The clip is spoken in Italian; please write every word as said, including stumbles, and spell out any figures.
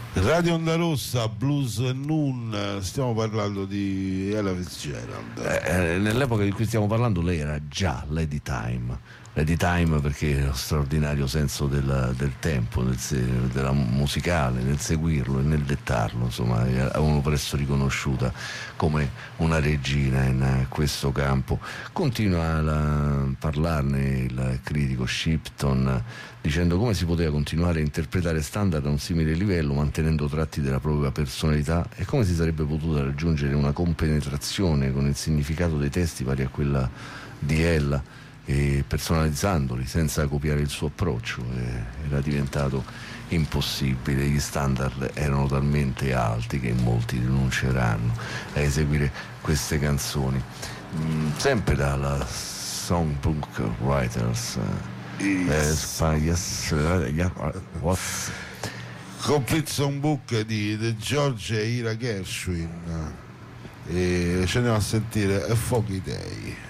Radio Onda Rossa, Blues Noon, stiamo parlando di Ella Fitzgerald. Eh, nell'epoca di cui stiamo parlando lei era già Lady Time. Lady Time perché lo straordinario senso del, del tempo, del se, della musicale, nel seguirlo e nel dettarlo, insomma, avevano presto riconosciuta come una regina in questo campo. Continua a parlarne il critico Shipton dicendo come si poteva continuare a interpretare standard a un simile livello mantenendo tratti della propria personalità e come si sarebbe potuta raggiungere una compenetrazione con il significato dei testi pari a quella di Ella, e personalizzandoli senza copiare il suo approccio. Eh, era diventato impossibile, gli standard erano talmente alti che molti rinunceranno a eseguire queste canzoni. Mm, sempre dalla Songbook Writers, Yes. eh, yes, yeah, what? Complete Songbook di The George e Ira Gershwin, e ci andiamo a sentire A Foggy Day.